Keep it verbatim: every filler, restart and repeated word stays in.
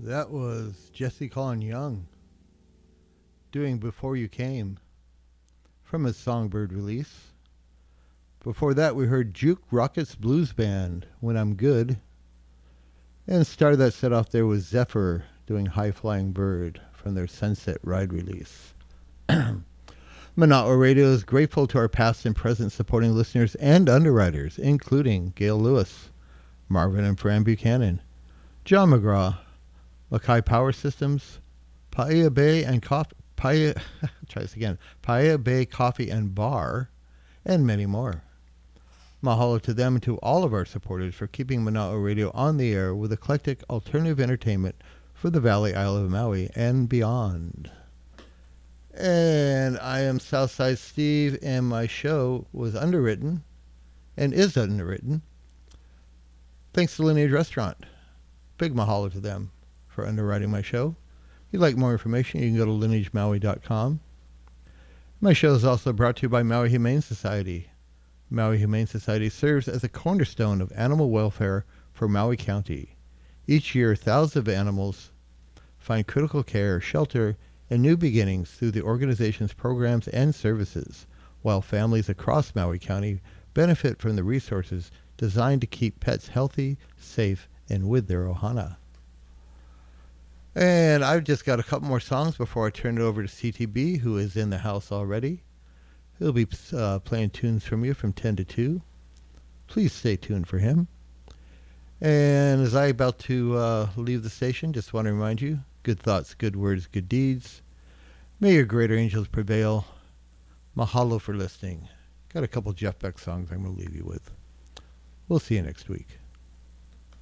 That was Jesse Colin Young doing Before You Came from his Songbird release. Before that, we heard Juke Rockets Blues Band, When I'm Good. And started that set off there with Zephyr doing High Flying Bird from their Sunset Ride release. Monotwa Radio is grateful to our past and present supporting listeners and underwriters, including Gail Lewis, Marvin and Fran Buchanan, John McGraw, Mackay Power Systems, Paia Bay and Coffee, Paia, try this again, Paia Bay Coffee and Bar, and many more. Mahalo to them and to all of our supporters for keeping Monotwa Radio on the air with eclectic alternative entertainment for the Valley Isle of Maui and beyond. And I am Southside Steve, and my show was underwritten and is underwritten thanks to Lineage Restaurant. Big mahalo to them for underwriting my show. If you'd like more information, you can go to lineage maui dot com. My show is also brought to you by Maui Humane Society. Maui Humane Society serves as a cornerstone of animal welfare for Maui County. Each year, thousands of animals find critical care, shelter, and new beginnings through the organization's programs and services, while families across Maui County benefit from the resources designed to keep pets healthy, safe, and with their ohana. And I've just got a couple more songs before I turn it over to C T B, who is in the house already. He'll be uh, playing tunes from you from ten to two. Please stay tuned for him. And as I'm about to uh, leave the station, just want to remind you, good thoughts, good words, good deeds. May your greater angels prevail. Mahalo for listening. Got a couple Jeff Beck songs I'm going to leave you with. We'll see you next week.